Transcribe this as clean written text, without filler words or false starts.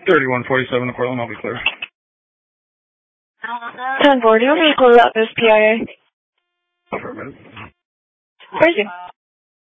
3147 to Portland, I'll be clear. 1040, I'm going to close out this PIA. For a minute. Thank you.